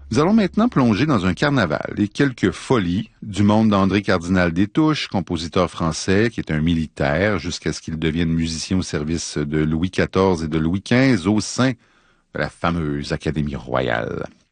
Nous allons maintenant plonger dans un carnaval et quelques folies du monde d'André Cardinal Destouches, compositeur français qui est un militaire jusqu'à ce qu'il devienne musicien au service de Louis XIV et de Louis XV au sein de la fameuse Académie royale.